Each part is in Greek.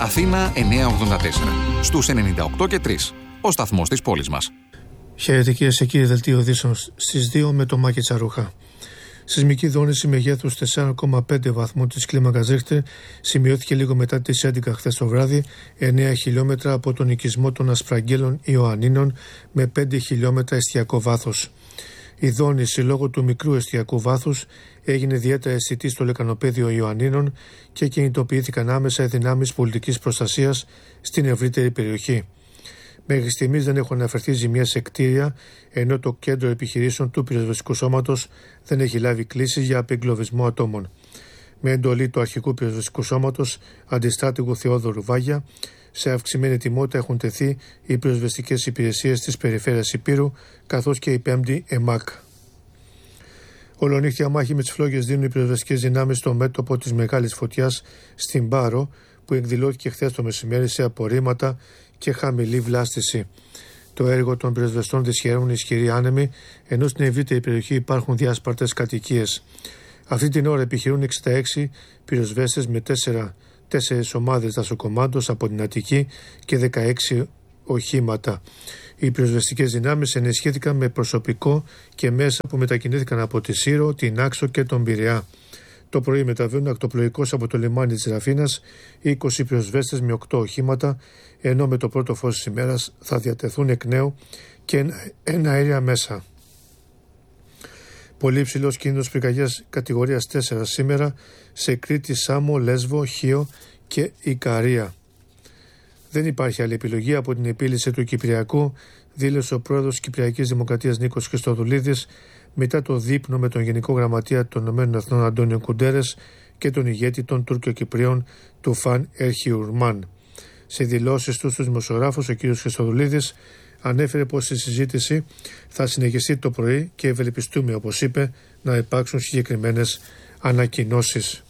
Αθήνα 984. Στους 98 και 3. Ο σταθμός της πόλης μας. Χαίρετε κυρίες και κύριοι, δελτίο ειδήσεων στις 2 με το Μάκη Τσαρούχα. Σεισμική δόνηση μεγέθους 4,5 βαθμού της κλίμακας Ρίχτερ σημειώθηκε λίγο μετά τις 11 χθες το βράδυ, 9 χιλιόμετρα από τον οικισμό των Ασπραγγέλων Ιωαννίνων με 5 χιλιόμετρα εστιακό βάθος. Η δόνηση λόγω του μικρού εστιακού βάθους έγινε ιδιαίτερα αισθητή στο λεκανοπέδιο Ιωαννίνων και κινητοποιήθηκαν άμεσα οι δυνάμεις πολιτικής προστασίας στην ευρύτερη περιοχή. Μέχρι στιγμής δεν έχουν αναφερθεί ζημιές σε κτίρια, ενώ το κέντρο επιχειρήσεων του πυροσβεστικού σώματος δεν έχει λάβει κλήσεις για απεγκλωβισμό ατόμων. Με εντολή του αρχικού πυροσβεστικού σώματος, αντιστράτηγου Θεόδωρου Βάγια, σε αυξημένη τιμότητα έχουν τεθεί οι πυροσβεστικές υπηρεσίες της περιφέρειας Ηπείρου, καθώς και η 5η ΕΜΑΚ. Ολονύχτια μάχη με τις φλόγες δίνουν οι πυροσβεστικές δυνάμεις στο μέτωπο της μεγάλης φωτιάς στην Πάρο, που εκδηλώθηκε χθες το μεσημέρι σε απορρίμματα και χαμηλή βλάστηση. Το έργο των πυροσβεστών δυσχεραίνουν ισχυροί άνεμοι, ενώ στην ευρύτερη περιοχή υπάρχουν διάσπαρτες κατοικίες. Αυτή την ώρα επιχειρούν 66 πυροσβέστες με 4 ομάδες δασοκομάντος από την Αττική και 16 οχήματα. Οι πυροσβεστικές δυνάμεις ενισχύθηκαν με προσωπικό και μέσα που μετακινήθηκαν από τη Σύρο, την Άξο και τον Πειραιά. Το πρωί μεταβαίνουν ακτοπλοϊκώς από το λιμάνι της Ραφίνας 20 πυροσβέστες με 8 οχήματα, ενώ με το πρώτο φως της ημέρας θα διατεθούν εκ νέου και ένα αέρια μέσα. Πολύ ψηλός κίνδυνος πυρκαγιάς κατηγορίας 4 σήμερα σε Κρήτη, Σάμο, Λέσβο, Χίο και Ικαρία. Δεν υπάρχει άλλη επιλογή από την επίλυση του Κυπριακού, δήλωσε ο πρόεδρος της Κυπριακής Δημοκρατίας Νίκος Χριστοδουλίδης μετά το δείπνο με τον Γενικό Γραμματεία των ΗΠΑ Αντώνιο Κουντέρες και τον ηγέτη των Τουρκοκυπρίων του Φαν Ερχιουρμάν. Σε δηλώσεις του στους δημοσιογράφους, ο κ. Χριστοδουλίδης ανέφερε πως η συζήτηση θα συνεχιστεί το πρωί και ευελπιστούμε, όπως είπε, να υπάρξουν συγκεκριμένες ανακοινώσεις.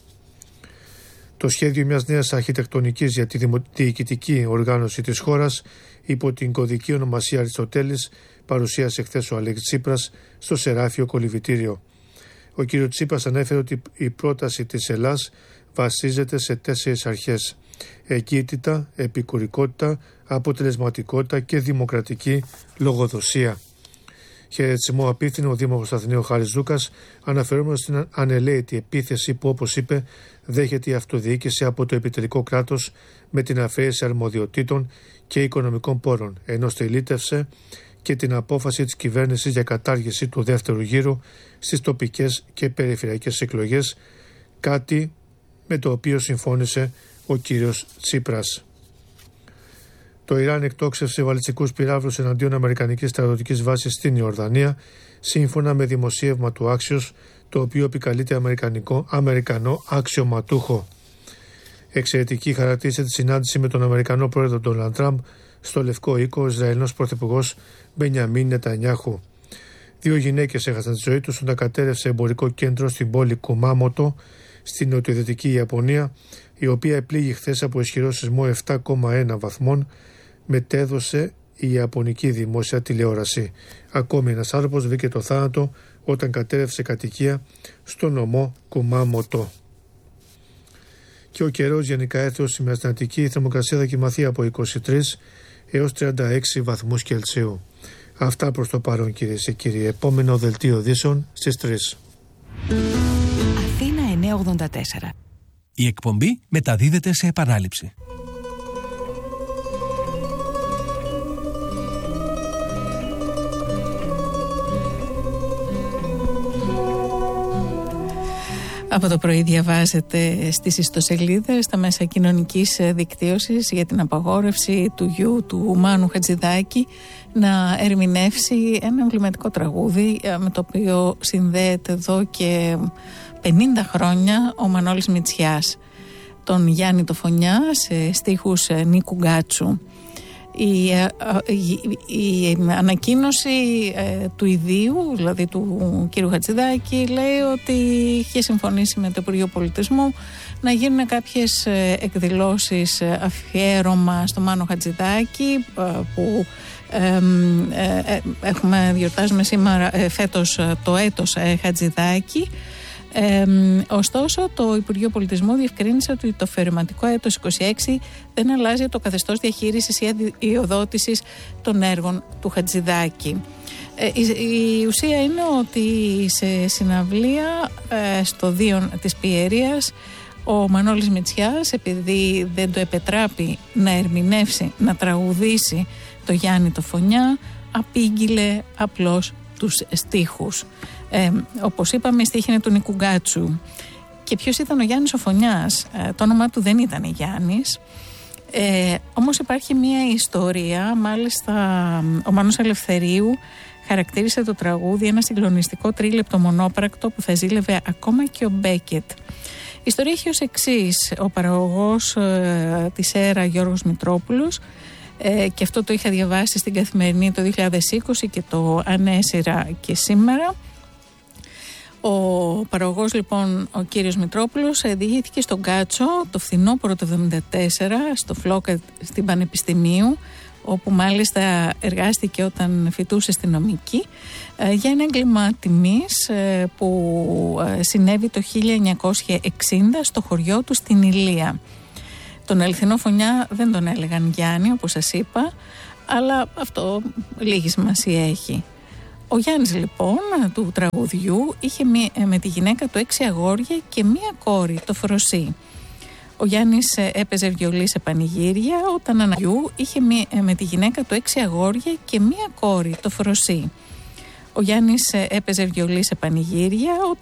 Το σχέδιο μιας νέας αρχιτεκτονικής για τη διοικητική οργάνωση της χώρας υπό την κωδική ονομασία Αριστοτέλης παρουσίασε χθες ο Αλέξης Τσίπρας στο Σεράφιο Κολυβητήριο. Ο κ. Τσίπρας ανέφερε ότι η πρόταση της Ελλάς βασίζεται σε 4 αρχές: εγκύτητα, επικουρικότητα, αποτελεσματικότητα και δημοκρατική λογοδοσία. Χαιρετισμό απίθυνο ο Δήμαρχος Αθηναίου Χάρης Δούκας, αναφερόμενος στην ανελαίτη επίθεση που, όπως είπε, δέχεται η αυτοδιοίκηση από το επιτελικό κράτος με την αφαίρεση αρμοδιοτήτων και οικονομικών πόρων, ενώ στελίτευσε και την απόφαση της κυβέρνησης για κατάργηση του δεύτερου γύρου στις τοπικές και περιφερειακές εκλογές, κάτι με το οποίο συμφώνησε ο κύριος Τσίπρας. Το Ιράν εκτόξευσε βαλιστικούς πυράβλους εναντίον αμερικανικής στρατιωτικής βάσης στην Ιορδανία, σύμφωνα με δημοσίευμα του Axios, το οποίο επικαλείται αμερικανό αξιωματούχο. Εξαιρετική χαρακτήρισε τη συνάντηση με τον Αμερικανό πρόεδρο Ντόναλντ Τραμπ στο Λευκό Οίκο ο Ισραηλινός πρωθυπουργός Μπενιαμίν Νετανιάχου. 2 γυναίκες έχασαν τη ζωή τους όταν κατέρευσε εμπορικό κέντρο στην πόλη Κουμάμοτο, στην νοτιοδυτική Ιαπωνία, η οποία επλήγει χθες από ισχυρό σεισμό 7,1 βαθμών, μετέδωσε η Ιαπωνική δημόσια τηλεόραση. Ακόμη ένας άνθρωπος βρήκε το θάνατο όταν κατέρευσε κατοικία στο νομό Κουμάμοτο. Και ο καιρός γενικά έθεος σήμερα στην Αττική, η θερμοκρασία θα κοιμαθεί από 23 έως 36 βαθμούς Κελσίου. Αυτά προς το παρόν, κυρίες και κύριοι. Επόμενο δελτίο ειδήσεων στις 3. Αθήνα 984. Η εκπομπή μεταδίδεται σε επανάληψη. Από το πρωί διαβάζετε στις ιστοσελίδες, στα μέσα κοινωνικής δικτύωσης για την απαγόρευση του γιου του Μάνου Χατζηδάκη να ερμηνεύσει ένα εμβληματικό τραγούδι με το οποίο συνδέεται εδώ και 50 χρόνια ο Μανώλης Μητσιάς, τον Γιάννη το Φωνιά σε στίχους Νίκου Γκάτσου. Η ανακοίνωση του ιδίου, δηλαδή του κύριου Χατζηδάκη, λέει ότι είχε συμφωνήσει με το Υπουργείο Πολιτισμού να γίνουν κάποιες εκδηλώσεις αφιέρωμα στο Μάνο Χατζηδάκη που γιορτάζουμε σήμερα φέτος το έτος Χατζηδάκη, Ωστόσο, το Υπουργείο Πολιτισμού διευκρίνησε ότι το φερειωματικό έτος 26 δεν αλλάζει το καθεστώς διαχείρισης ή αδειοδότησης των έργων του Χατζηδάκη. Η ουσία είναι ότι σε συναυλία στο Δίον της Πιερίας ο Μανώλης Μητσιάς, επειδή δεν το επετράπει να ερμηνεύσει, να τραγουδήσει το Γιάννη το Φωνιά, απήγγειλε απλώς τους στίχους. Όπως είπαμε, η στίχη είναι του Νίκου Γκάτσου. Και ποιος ήταν ο Γιάννης ο Φωνιάς? Το όνομά του δεν ήταν Γιάννης. Όμως υπάρχει μια ιστορία, μάλιστα ο Μάνος Ελευθερίου χαρακτήρισε το τραγούδι ένα συγκλονιστικό τρίλεπτο μονόπρακτο που θα ζήλευε ακόμα και ο Μπέκετ. Η ιστορία έχει ως εξής: ο παραγωγός της ΕΡΑ Γιώργος Μητρόπουλος, και αυτό το είχα διαβάσει στην Καθημερινή το 2020 και το ανέσυρα και σήμερα. Ο παραγωγός λοιπόν, ο κύριος Μητρόπουλος, διηγήθηκε στον Κάτσο το φθινόπωρο του 1974 στο Φλόκα στην Πανεπιστημίου, όπου μάλιστα εργάστηκε όταν φοιτούσε στη νομική, για ένα έγκλημα τιμής που συνέβη το 1960 στο χωριό του στην Ηλία. Τον αληθινό Φωνιά δεν τον έλεγαν Γιάννη, όπως σας είπα, αλλά αυτό λίγη σημασία έχει. Ο Γιάννης λοιπόν του τραγουδιού είχε με τη γυναίκα του 6 αγόρια και μία κόρη, το Φροσί. Ο Γιάννης έπαιζε βιολί σε πανηγύρια, όταν αναγιού είχε με τη γυναίκα του 6 αγόρια και μία κόρη, το Φροσί. Ο Γιάννης έπαιζε βιολί σε πανηγύρια,